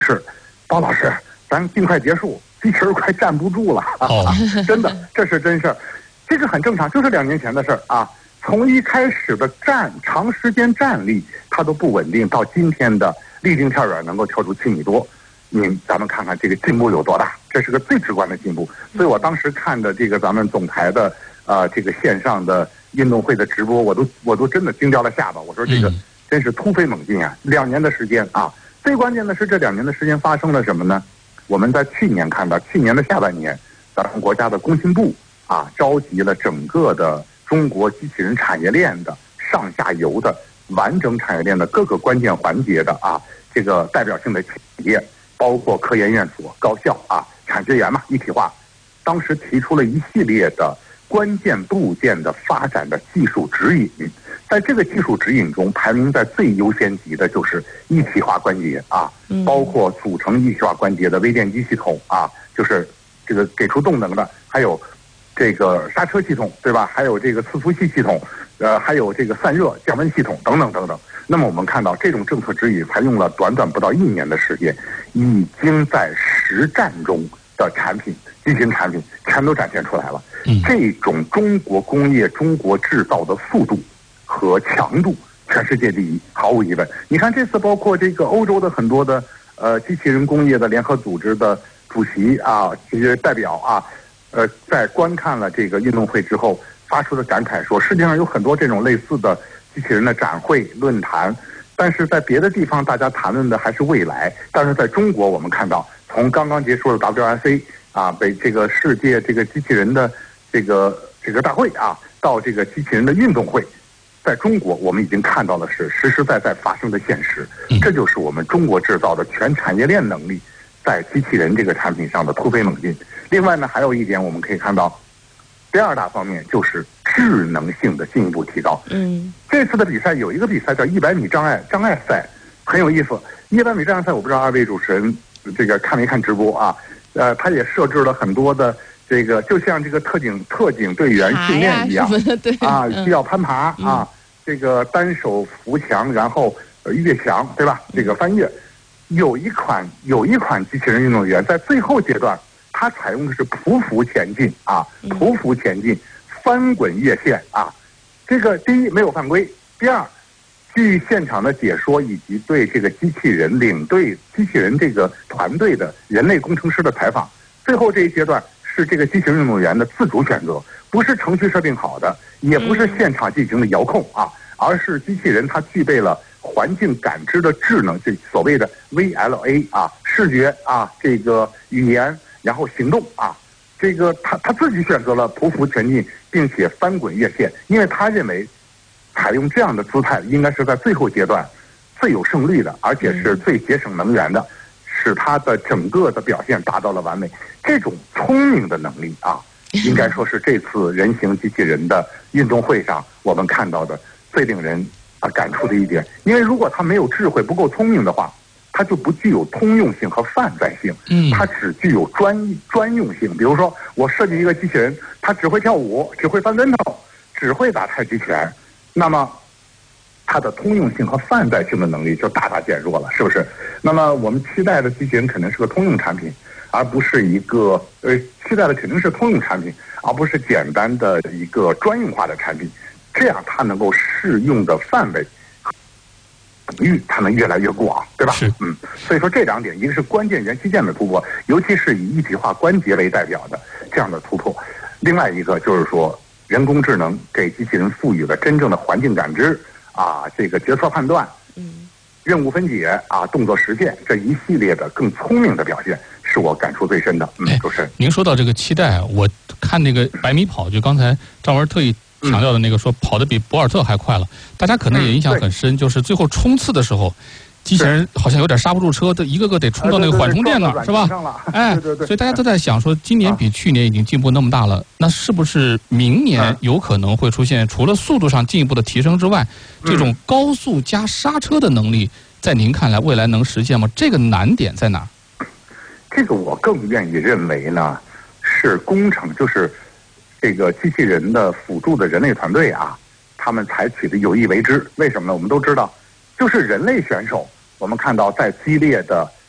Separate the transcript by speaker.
Speaker 1: 示，包老师，咱尽快结束，机器人快站不住了。真的，这是真事儿，这个很正常，就是2年前的事儿啊。从一开始的长时间站立，它都不稳定，到今天的立定跳远能够跳出7米多，咱们看看这个进步有多大，这是个最直观的进步。所以我当时看的这个咱们总台的这个线上的运动会的直播，我都真的惊掉了下巴。我说这个真是突飞猛进啊！2年的时间啊，最关键的是这2年的时间发生了什么呢？我们在去年看到，去年的下半年，咱们国家的工信部召集了整个的中国机器人产业链的上下游的完整产业链的各个关键环节的这个代表性的企业，包括科研院所、高校产学研嘛，一体化。当时提出了一系列的关键部件的发展的技术指引，在这个技术指引中，排名在最优先级的就是一体化关节包括组成一体化关节的微电机系统就是这个给出动能的，还有这个刹车系统，对吧？还有这个伺服器系统，还有这个散热降温系统等等等等。那么我们看到这种政策指引才用了短短不到1年的时间，已经在实战中的产品、机器人产品全都展现出来了。这种中国工业、中国制造的速度和强度，全世界第一，毫无疑问。你看这次包括这个欧洲的很多的机器人工业的联合组织的主席这些代表在观看了这个运动会之后，发出的感慨说，世界上有很多这种类似的机器人的展会论坛，但是在别的地方大家谈论的还是未来，但是在中国我们看到，从刚刚结束的 WRC 被这个世界这个机器人的这个大会到这个机器人的运动会，在中国我们已经看到的是实实在在发生的现实，这就是我们中国制造的全产业链能力在机器人这个产品上的突飞猛进。另外呢，还有一点我们可以看到，第2大方面就是智能性的进一步提高。这次的比赛有一个比赛叫100米障碍赛，很有意思。100米障碍赛我不知道2位主持人这个看没看直播他也设置了很多的这个，就像这个特警队员训练一样需要攀爬这个单手扶墙，然后越墙，对吧？这个翻越。有一款机器人运动员在最后阶段，它采用的是匍匐前进匍匐前进，翻滚越线这个第一没有犯规，第二，据现场的解说以及对这个机器人领队机器人这个团队的人类工程师的采访，最后这一阶段是这个机器人运动员的自主选择，不是程序设定好的，也不是现场进行的遥控而是机器人它具备了环境感知的智能，这所谓的 VLA 视觉这个语言，然后行动这个他自己选择了匍匐前进，并且翻滚越线，因为他认为采用这样的姿态应该是在最后阶段最有胜率的，而且是最节省能源的，使他的整个的表现达到了完美。这种聪明的能力应该说是这次人形机器人的运动会上我们看到的最令人感触的一点。因为如果他没有智慧，不够聪明的话，它就不具有通用性和泛在性，它只具有专用性。比如说，我设计一个机器人，它只会跳舞，只会翻跟头，只会打太极拳，那么它的通用性和泛在性的能力就大大减弱了，是不是？那么我们期待的机器人肯定是个通用产品，而不是一个期待的肯定是通用产品，而不是简单的一个专用化的产品。这样它能够适用的范围领域它能越来越广，对吧？所以说这2点，一个是关键元器件的突破，尤其是以一体化关节为代表的这样的突破；另外一个就是说，人工智能给机器人赋予了真正的环境感知这个决策判断，任务分解动作实现这一系列的更聪明的表现，是我感触最深的。主持人，
Speaker 2: 您说到这个期待，我看那个100米跑，就刚才张文特意强调的那个说跑得比博尔特还快了，大家可能也印象很深，就是最后冲刺的时候，机器人好像有点刹不住车，一个个得冲到那个缓冲垫那儿，是吧？所以大家都在想说，今年比去年已经进步那么大了，那是不是明年有可能会出现除了速度上进一步的提升之外，这种高速加刹车的能力，在您看来未来能实现吗？这个难点在哪？
Speaker 1: 这个我更愿意认为呢，是工程，就是这个机器人的辅助的人类团队他们采取的有意为之。为什么呢？我们都知道，就是人类选手，我们看到在激烈的